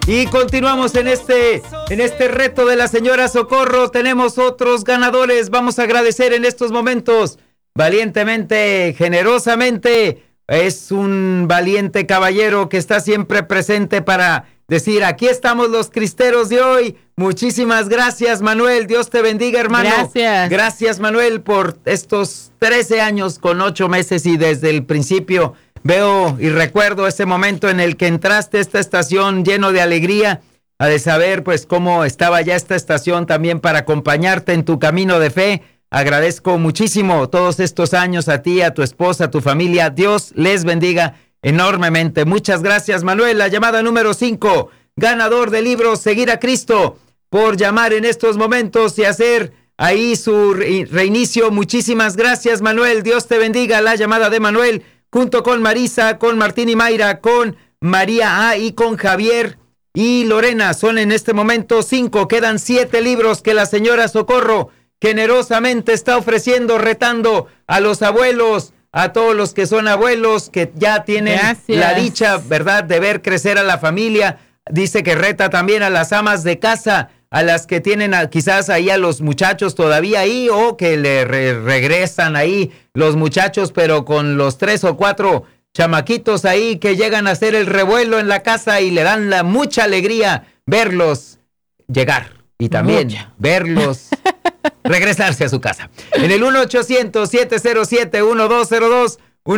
Y continuamos en este reto de la señora Socorro. Tenemos otros ganadores. Vamos a agradecer en estos momentos valientemente, generosamente. Es un valiente caballero que está siempre presente para decir, aquí estamos los cristeros de hoy. Muchísimas gracias, Manuel. Dios te bendiga, hermano. Gracias. Gracias, Manuel, por estos 13 años con 8 meses y desde el principio. Veo y recuerdo ese momento en el que entraste a esta estación lleno de alegría, a de saber pues cómo estaba ya esta estación también para acompañarte en tu camino de fe. Agradezco muchísimo todos estos años a ti, a tu esposa, a tu familia. Dios les bendiga enormemente. Muchas gracias, Manuel. La llamada número 5, ganador del libro Seguir a Cristo, por llamar en estos momentos y hacer ahí su reinicio. Muchísimas gracias, Manuel. Dios te bendiga. La llamada de Manuel, junto con Marisa, con Martín y Mayra, con María A. y con Javier y Lorena. Son en este momento 5. Quedan 7 libros que la señora Socorro generosamente está ofreciendo, retando a los abuelos, a todos los que son abuelos, que ya tienen la dicha, ¿verdad?, de ver crecer a la familia. Dice que reta también a las amas de casa, a las que tienen quizás ahí a los muchachos todavía ahí, o que le regresan ahí los muchachos, pero con los 3 o 4 chamaquitos ahí que llegan a hacer el revuelo en la casa y le dan la mucha alegría verlos llegar y también verlos regresarse a su casa. En el 1-800-707-1202,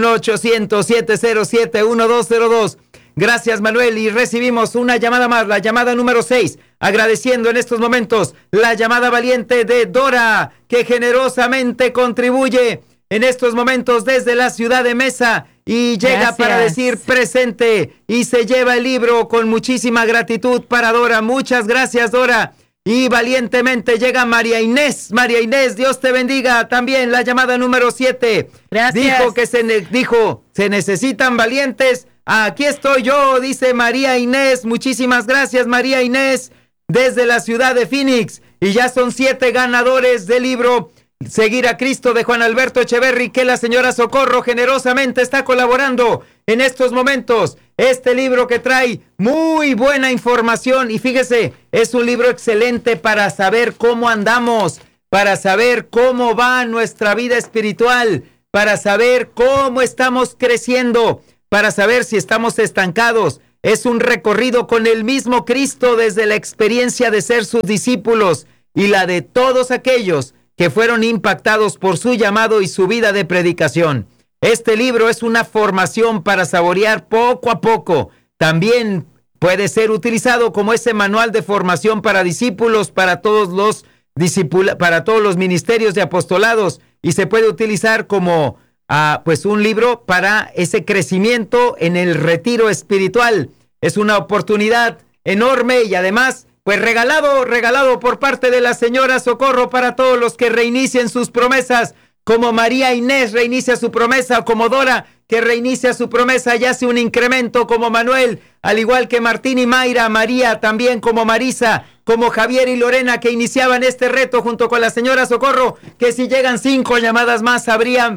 1-800-707-1202. Gracias, Manuel, y recibimos una llamada más, la llamada número 6, agradeciendo en estos momentos la llamada valiente de Dora, que generosamente contribuye en estos momentos desde la ciudad de Mesa y llega para decir presente y se lleva el libro con muchísima gratitud para Dora. Muchas gracias, Dora. Y valientemente llega María Inés. María Inés, Dios te bendiga. También la llamada número 7. Gracias. Dijo, se necesitan valientes. Aquí estoy yo, dice María Inés. Muchísimas gracias, María Inés, desde la ciudad de Phoenix. Y ya son 7 ganadores del libro Seguir a Cristo de Juan Alberto Echeverry, que la señora Socorro generosamente está colaborando en estos momentos. Este libro que trae muy buena información y fíjese, es un libro excelente para saber cómo andamos, para saber cómo va nuestra vida espiritual, para saber cómo estamos creciendo, para saber si estamos estancados. Es un recorrido con el mismo Cristo desde la experiencia de ser sus discípulos y la de todos aquellos que fueron impactados por su llamado y su vida de predicación. Este libro es una formación para saborear poco a poco. También puede ser utilizado como ese manual de formación para discípulos, para todos los ministerios de apostolados, y se puede utilizar como pues un libro para ese crecimiento en el retiro espiritual. Es una oportunidad enorme y además pues regalado por parte de la señora Socorro para todos los que reinicien sus promesas, como María Inés reinicia su promesa, o como Dora que reinicia su promesa y hace un incremento, como Manuel, al igual que Martín y Mayra, María también, como Marisa, como Javier y Lorena, que iniciaban este reto junto con la señora Socorro, que si llegan 5 llamadas más habrían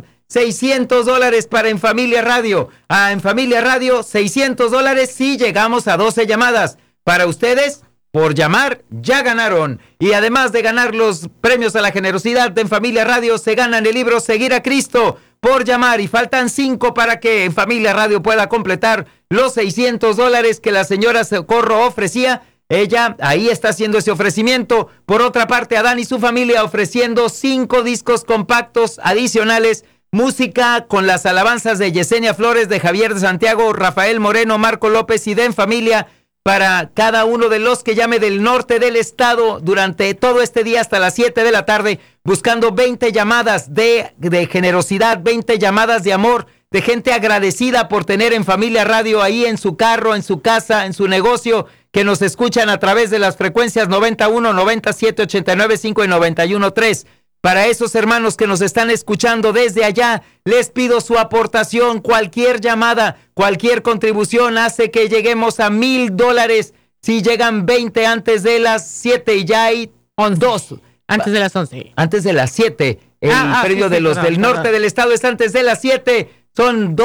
$600 para En Familia Radio. En Familia Radio, $600 si llegamos a 12 llamadas. Para ustedes, por llamar, ya ganaron. Y además de ganar los premios a la generosidad de En Familia Radio, se ganan el libro Seguir a Cristo por llamar. Y faltan 5 para que En Familia Radio pueda completar los $600 que la señora Socorro ofrecía. Ella ahí está haciendo ese ofrecimiento. Por otra parte, Adán y su familia ofreciendo 5 discos compactos adicionales. Música con las alabanzas de Yesenia Flores, de Javier de Santiago, Rafael Moreno, Marco López y de En Familia, para cada uno de los que llame del norte del estado durante todo este día hasta las 7 de la tarde, buscando 20 llamadas de generosidad, 20 llamadas de amor, de gente agradecida por tener En Familia Radio ahí en su carro, en su casa, en su negocio, que nos escuchan a través de las frecuencias 91, 97, 89.5 y 91.3. Para esos hermanos que nos están escuchando desde allá, les pido su aportación. Cualquier llamada, cualquier contribución hace que lleguemos a $1,000. Si llegan 20 antes de las 7 y ya hay 2. Antes de las 11. Antes de las 7. El premio de los del norte del estado es antes de las 7. Son 2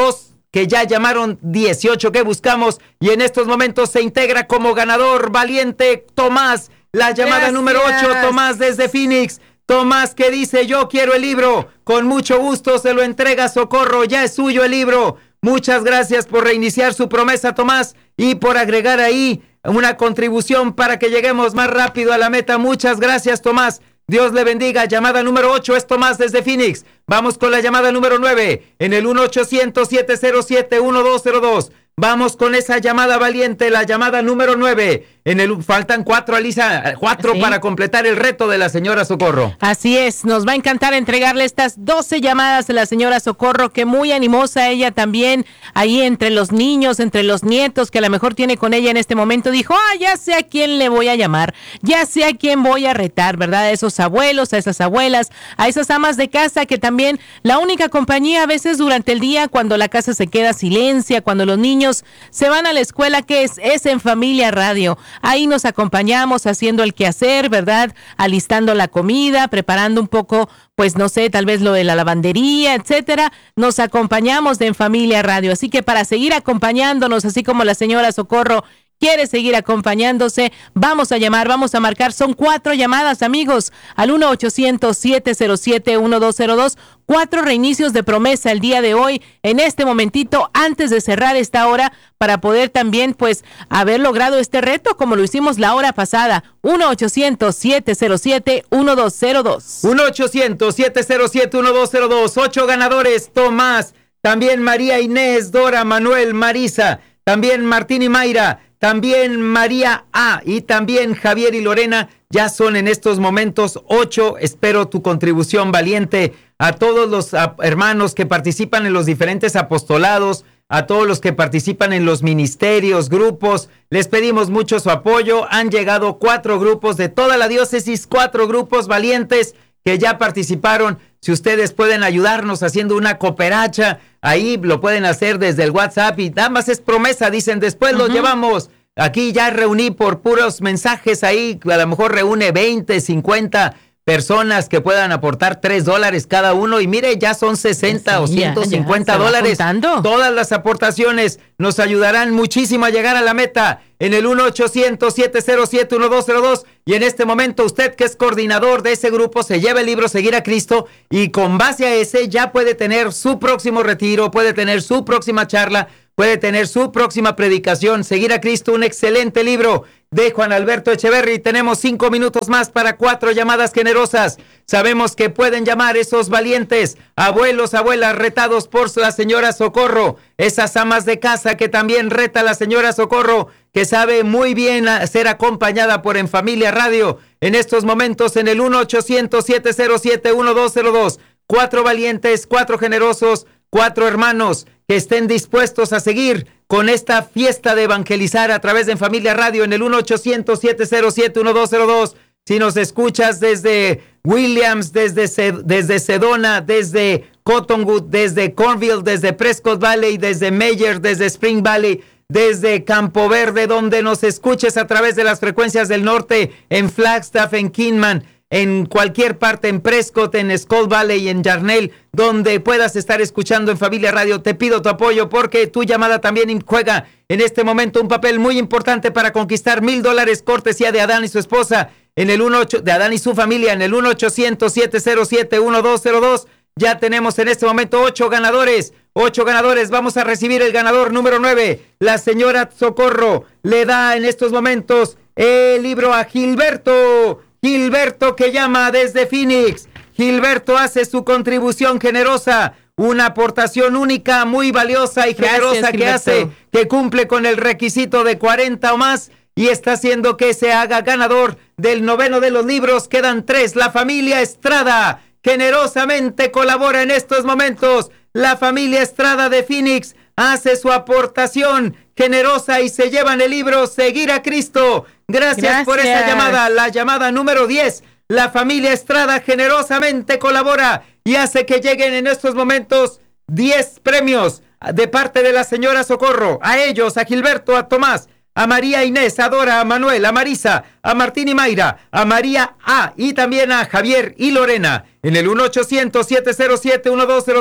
que ya llamaron 18 que buscamos y en estos momentos se integra como ganador valiente Tomás. La llamada número 8, Tomás desde Phoenix. Tomás que dice, yo quiero el libro. Con mucho gusto se lo entrega Socorro, ya es suyo el libro. Muchas gracias por reiniciar su promesa, Tomás, y por agregar ahí una contribución para que lleguemos más rápido a la meta. Muchas gracias, Tomás. Dios le bendiga. Llamada número 8 es Tomás desde Phoenix. Vamos con la llamada número 9 en el 1-800-707-1202. Vamos con esa llamada valiente, la llamada número 9. Faltan 4, Alisa, 4 para completar el reto de la señora Socorro. Así es, nos va a encantar entregarle estas 12 llamadas a la señora Socorro, que muy animosa ella también, ahí entre los niños, entre los nietos, que a lo mejor tiene con ella en este momento, dijo, ya sé a quién le voy a llamar, ya sé a quién voy a retar, ¿verdad? A esos abuelos, a esas abuelas, a esas amas de casa, que también la única compañía a veces durante el día, cuando la casa se queda silencia, cuando los niños se van a la escuela, que es en Familia Radio. Ahí nos acompañamos haciendo el quehacer, ¿verdad? Alistando la comida, preparando un poco, pues no sé, tal vez lo de la lavandería, etcétera. Nos acompañamos En Familia Radio. Así que para seguir acompañándonos, así como la señora Socorro quiere seguir acompañándose, vamos a llamar, vamos a marcar, son 4 llamadas, amigos, al 1-800-707-1202, 4 reinicios de promesa el día de hoy, en este momentito, antes de cerrar esta hora, para poder también, pues, haber logrado este reto, como lo hicimos la hora pasada, 1-800-707-1202. 1-800-707-1202, 8 ganadores, Tomás, también María Inés, Dora, Manuel, Marisa, también Martín y Mayra, también María A. y también Javier y Lorena. Ya son en estos momentos 8. Espero tu contribución valiente. A todos los hermanos que participan en los diferentes apostolados, a todos los que participan en los ministerios, grupos, les pedimos mucho su apoyo. Han llegado 4 grupos de toda la diócesis, 4 grupos valientes que ya participaron. Si ustedes pueden ayudarnos haciendo una cooperacha, ahí lo pueden hacer desde el WhatsApp y nada más es promesa, dicen, después los llevamos. Aquí ya reuní por puros mensajes ahí, a lo mejor reúne 20, 50 personas que puedan aportar $3 cada uno y mire, ya son 60 o $150. Todas las aportaciones nos ayudarán muchísimo a llegar a la meta en el 1-800-707-1202 y en este momento usted que es coordinador de ese grupo se lleva el libro Seguir a Cristo y con base a ese ya puede tener su próximo retiro, puede tener su próxima charla, puede tener su próxima predicación. Seguir a Cristo, un excelente libro de Juan Alberto Echeverry. Tenemos 5 minutos más para 4 llamadas generosas. Sabemos que pueden llamar esos valientes, abuelos, abuelas retados por la señora Socorro, esas amas de casa que también reta la señora Socorro, que sabe muy bien ser acompañada por En Familia Radio. En estos momentos en el 1-800-707-1202. 4 valientes, 4 generosos, 4 hermanos que estén dispuestos a seguir con esta fiesta de evangelizar a través de En Familia Radio en el 1-800-707-1202. Si nos escuchas desde Williams, desde Sedona, desde Cottonwood, desde Cornville, desde Prescott Valley, desde Meyer, desde Spring Valley, desde Campo Verde, donde nos escuches a través de las frecuencias del norte, en Flagstaff, en Kingman, en cualquier parte, en Prescott, en Skull Valley, en Yarnell, donde puedas estar escuchando En Familia Radio, te pido tu apoyo porque tu llamada también juega en este momento un papel muy importante para conquistar $1,000 cortesía de Adán y su esposa, de Adán y su familia, en el 1-800-707-1202. Ya tenemos en este momento 8 ganadores. 8 ganadores. Vamos a recibir el ganador número 9. La señora Socorro le da en estos momentos el libro a Gilberto. Gilberto que llama desde Phoenix. Gilberto hace su contribución generosa, una aportación única, muy valiosa y generosa. Gracias, que cumple con el requisito de 40 o más y está haciendo que se haga ganador del 9º de los libros. Quedan 3. La familia Estrada generosamente colabora en estos momentos. La familia Estrada de Phoenix hace su aportación generosa y se llevan el libro Seguir a Cristo. Gracias por esa llamada, la llamada número 10. La familia Estrada generosamente colabora y hace que lleguen en estos momentos 10 premios de parte de la señora Socorro. A ellos, a Gilberto, a Tomás, a María Inés, a Dora, a Manuel, a Marisa, a Martín y Mayra, a María A. y también a Javier y Lorena. En el 1-800-707-1202.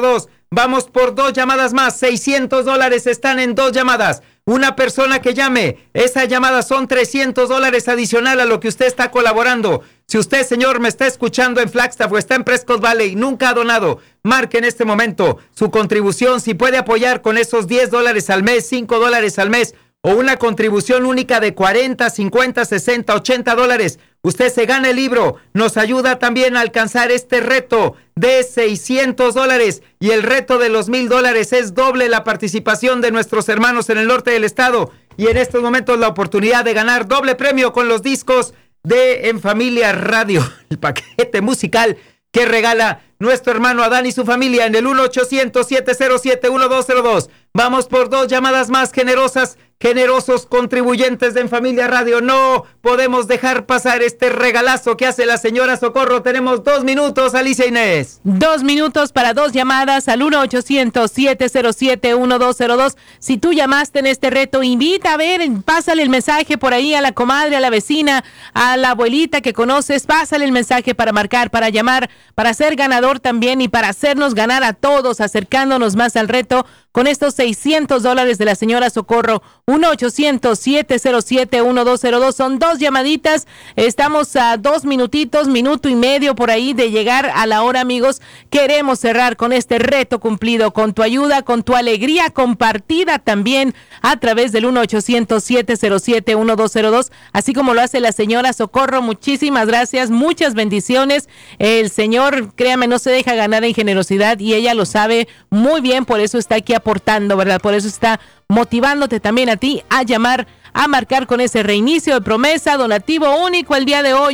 Vamos por 2 llamadas más. $600 están en 2 llamadas. Una persona que llame, esa llamada son $300 adicional a lo que usted está colaborando. Si usted, señor, me está escuchando en Flagstaff o está en Prescott Valley y nunca ha donado, marque en este momento su contribución. Si puede apoyar con esos $10 al mes, $5 al mes o una contribución única de $40, $50, $60, $80, usted se gana el libro. Nos ayuda también a alcanzar este reto de $600 y el reto de los $1,000 es doble la participación de nuestros hermanos en el norte del estado y en estos momentos la oportunidad de ganar doble premio con los discos de En Familia Radio, el paquete musical que regala nuestro hermano Adán y su familia en el 1-800-707-1202. Vamos por 2 llamadas más generosas, generosos contribuyentes de En Familia Radio. No podemos dejar pasar este regalazo que hace la señora Socorro. Tenemos 2 minutos, Alicia Inés. 2 minutos para 2 llamadas al 1-800-707-1202. Si tú llamaste en este reto, invita a ver, pásale el mensaje por ahí a la comadre, a la vecina, a la abuelita que conoces. Pásale el mensaje para marcar, para llamar, para ser ganador también y para hacernos ganar a todos, acercándonos más al reto con estos $600 de la señora Socorro. 1-800-707-1202. Son 2 llamaditas. Estamos a 2 minutitos, minuto y medio por ahí de llegar a la hora, amigos. Queremos cerrar con este reto cumplido, con tu ayuda, con tu alegría compartida también a través del 1-800-707-1202, así como lo hace la señora Socorro. Muchísimas gracias, muchas bendiciones. El Señor, créame, no se deja ganar en generosidad y ella lo sabe muy bien, por eso está aquí aportando, ¿verdad? Por eso está motivándote también a ti a llamar, a marcar con ese reinicio de promesa, donativo único el día de hoy,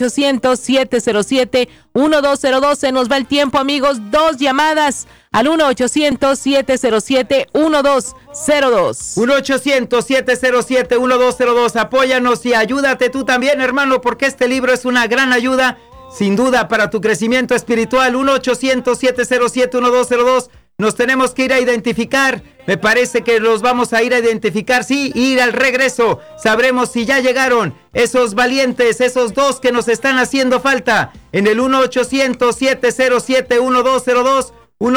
1-800-707-1202. Se nos va el tiempo, amigos. 2 llamadas al 1-800-707-1202. 1-800-707-1202. Apóyanos y ayúdate tú también, hermano, porque este libro es una gran ayuda, sin duda, para tu crecimiento espiritual. 1-800-707-1202. Nos tenemos que ir a identificar. Me parece que los vamos a ir a identificar. Sí, ir al regreso. Sabremos si ya llegaron esos valientes, esos 2 que nos están haciendo falta. En el 1-800-707-1202.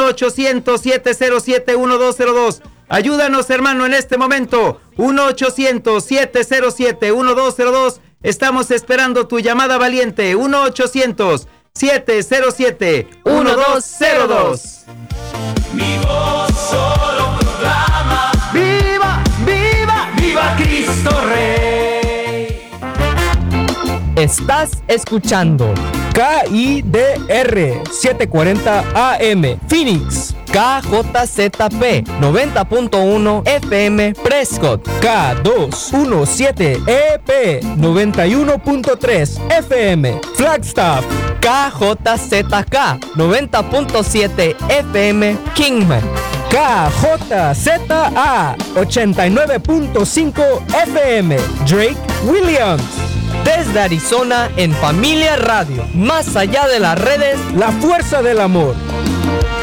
1-800-707-1202. Ayúdanos, hermano, en este momento. 1-800-707-1202. Estamos esperando tu llamada valiente. 1-800-707-1202. Mi voz solo proclama: ¡Viva, viva, viva Cristo Rey! Estás escuchando KIDR 740 AM Phoenix, KJZP 90.1 FM Prescott, K217 EP 91.3 FM Flagstaff, KJZK 90.7 FM Kingman, KJZA 89.5 FM Drake Williams. Desde Arizona, En Familia Radio, más allá de las redes, la fuerza del amor.